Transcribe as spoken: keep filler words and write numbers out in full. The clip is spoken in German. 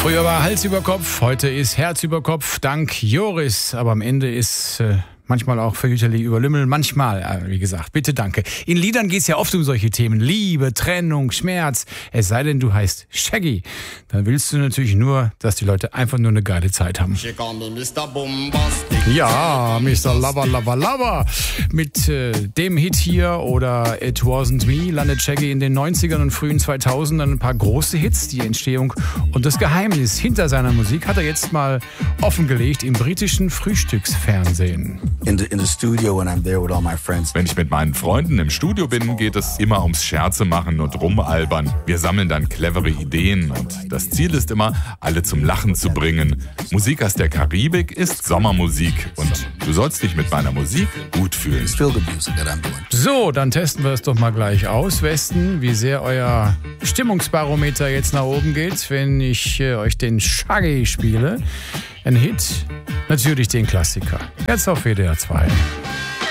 Früher war Hals über Kopf, heute ist Herz über Kopf, dank Joris. Aber am Ende ist äh, manchmal auch fürchterlich über Lümmel, manchmal, äh, wie gesagt, bitte danke. In Liedern geht es ja oft um solche Themen, Liebe, Trennung, Schmerz. Es sei denn, du heißt Shaggy. Dann willst du natürlich nur, dass die Leute einfach nur eine geile Zeit haben. Ja, Mister Lover, Lover, Lover. Mit äh, dem Hit hier oder It Wasn't Me landet Shaggy in den neunzigern und frühen zweitausendern ein paar große Hits. Die Entstehung und das Geheimnis hinter seiner Musik hat er jetzt mal offengelegt im britischen Frühstücksfernsehen. In the, in the studio when I'm there with all my friends. Wenn ich mit meinen Freunden im Studio bin, geht es immer ums Scherze machen und rumalbern. Wir sammeln dann clevere Ideen und das Ziel ist immer, alle zum Lachen zu bringen. Musik aus der Karibik ist Sommermusik und du sollst dich mit meiner Musik gut fühlen. So, dann testen wir es doch mal gleich aus, Westen, wie sehr euer Stimmungsbarometer jetzt nach oben geht, wenn ich äh, euch den Shaggy spiele. Ein Hit, natürlich den Klassiker. Jetzt auf W D R zwei.